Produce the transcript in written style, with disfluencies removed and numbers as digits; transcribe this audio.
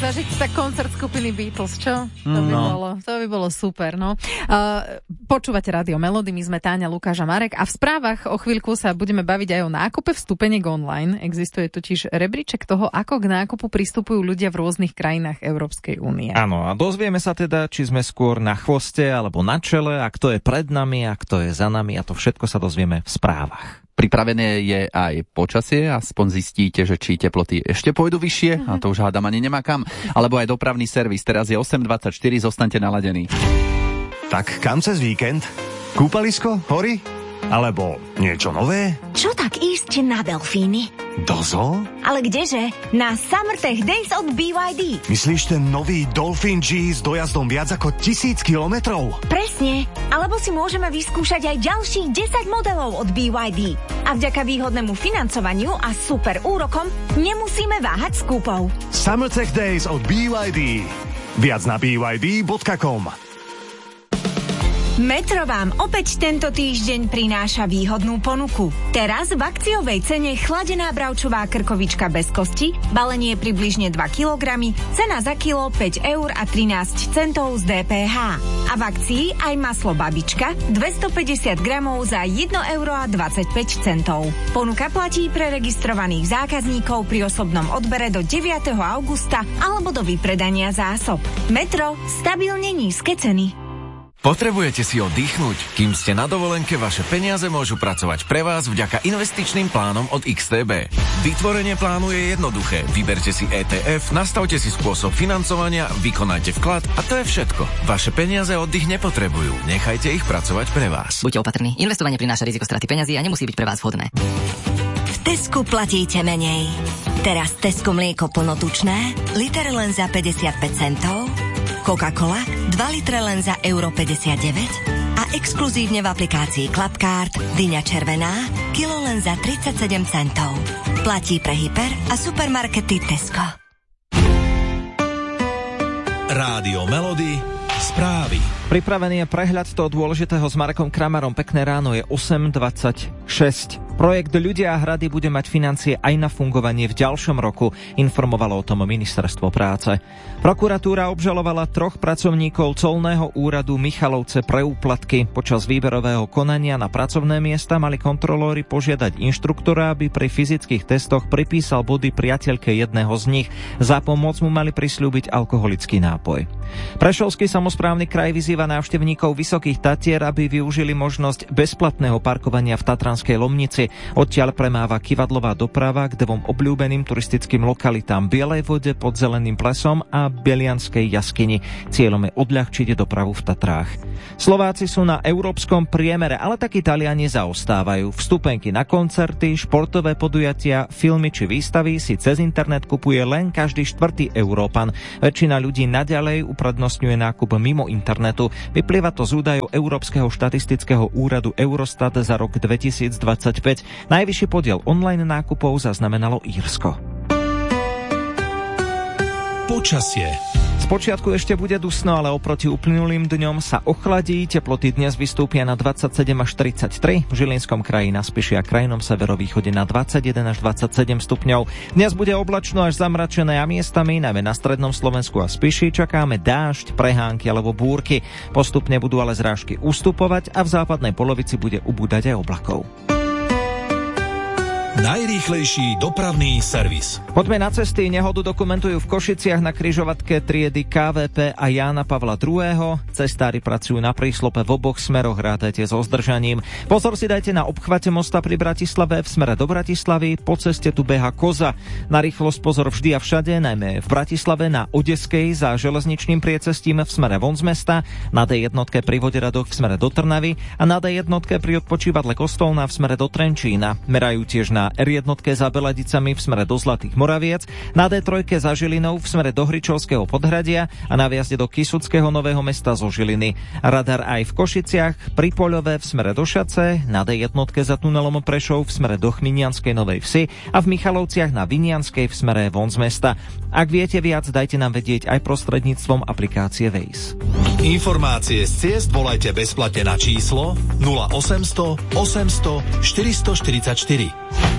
zažiť tak koncert skupiny Beatles, čo? To by bolo super, no. Počúvate Rádio Melody, my sme Táňa, Lukáš a Marek a v správach o chvíľku sa budeme baviť aj o nákupe vstupeniek online. Existuje totiž rebríček toho, ako k nákupu pristupujú ľudia v rôznych krajinách Európskej únie. Áno, a dozvieme sa teda, či sme skôr na chvoste alebo na čele, a kto je pred nami a kto je za nami, a to všetko sa dozvieme v správach. Pripravené je aj počasie, aspoň zistíte, že či teploty ešte pôjdu vyššie, a to už hádam ani nemá kam, alebo aj dopravný servis. Teraz je 8:24, zostaňte naladení. Tak kam cez víkend? Kúpalisko? Hory? Alebo niečo nové? Čo tak ísť na delfíny? Do zoo? Ale kdeže? Na Summertech Days od BYD. Myslíš ten nový Dolphin G s dojazdom viac ako 1000 kilometrov? Presne. Alebo si môžeme vyskúšať aj ďalších 10 modelov od BYD. A vďaka výhodnému financovaniu a super úrokom nemusíme váhať s kúpou. Summertech Days od BYD. Viac na byd.com. Metro vám opäť tento týždeň prináša výhodnú ponuku. Teraz v akciovej cene chladená bravčová krkovička bez kosti, balenie približne 2 kg, cena za kilo 5 eur a 13 centov z DPH. A v akcii aj maslo babička 250 gramov za 1 euro a 25 centov. Ponuka platí pre registrovaných zákazníkov pri osobnom odbere do 9. augusta alebo do vypredania zásob. Metro, stabilne nízke ceny. Potrebujete si oddychnúť? Kým ste na dovolenke, vaše peniaze môžu pracovať pre vás vďaka investičným plánom od XTB. Vytvorenie plánu je jednoduché. Vyberte si ETF, nastavte si spôsob financovania, vykonajte vklad a to je všetko. Vaše peniaze oddych nepotrebujú. Nechajte ich pracovať pre vás. Buďte opatrní. Investovanie prináša riziko straty peňazí a nemusí byť pre vás vhodné. V Tesku platíte menej. Teraz Tesco mlieko plnotučné, liter len za 55 centov, Coca-Cola 2 litre len za euro 59 a exkluzívne v aplikácii Clubcard dyňa červená kilo len za 37 centov. Platí pre hyper a supermarkety Tesco. Rádio Melody, správy. Pripravený je prehľad toho dôležitého s Markom Kramarom. Pekné ráno, je 8:26. Projekt Ľudia a hrady bude mať financie aj na fungovanie v ďalšom roku, informovalo o tom Ministerstvo práce. Prokuratúra obžalovala 3 pracovníkov colného úradu Michalovce pre úplatky. Počas výberového konania na pracovné miesta mali kontrolóri požiadať inštruktora, aby pri fyzických testoch pripísal body priateľke jedného z nich. Za pomoc mu mali prisľúbiť alkoholický nápoj. Prešovský samosprávny kraj vyzýva návštevníkov Vysokých Tatier, aby využili možnosť bezplatného parkovania v Tatranskej Lomnici. Odtiaľ premáva kyvadlová doprava k 2 obľúbeným turistickým lokalitám Bielej Vode pod Zeleným plesom a Belianskej jaskyni. Cieľom je odľahčiť dopravu v Tatrách. Slováci sú na európskom priemere, ale takí Taliani zaostávajú. Vstupenky na koncerty, športové podujatia, filmy či výstavy si cez internet kupuje len každý 4. Európan. Väčšina ľudí naďalej uprednostňuje nákup mimo internetu. Vyplýva to z údajov Európskeho štatistického úradu Eurostat za rok 2025. Najvyšší podiel online nákupov zaznamenalo Írsko. Počasie. Spočiatku ešte bude dusno, ale oproti uplynulým dňom sa ochladí. Teploty dnes vystúpia na 27 až 33. V Žilinskom kraji, na Spiši a krajnom severovýchode na 21 až 27 stupňov. Dnes bude oblačno až zamračené a miestami, najmä na strednom Slovensku a Spiši, čakáme dážď, prehánky alebo búrky. Postupne budú ale zrážky ustupovať a v západnej polovici bude ubúdať aj oblakov. Najrýchlejší dopravný servis. Poďme na cesty. Nehodu dokumentujú v Košiciach na križovatke triedy KVP a Jána Pavla II. Cestári pracujú na príslope v oboch smeroch, rátajte so zdržaním. Pozor si dajte na obchvate mosta pri Bratislave v smere do Bratislavy. Po ceste tu beha koza. Na rýchlosť pozor vždy a všade, najmä v Bratislave na Odeskej za železničným priecestím v smere von z mesta, na D1 pri Voderadoch v smere do Trnavy a na D1 pri odpočívadle Kostolná v smere do Trenčína. Merajú tiež na R1 za Beladicami v smere do Zlatých Moraviec, na D3 za Žilinou v smere do Hričovského podhradia a na viazde do Kysuckého Nového Mesta zo Žiliny. Radar aj v Košiciach, pri Poľove v smere do Šace, na D1 za tunelom Prešov v smere do Chminianskej Novej Vsi a v Michalovciach na Vinianskej v smere von z mesta. Ak viete viac, dajte nám vedieť aj prostredníctvom aplikácie Waze. Informácie z ciest volajte bezplatne na číslo 0800 800 444.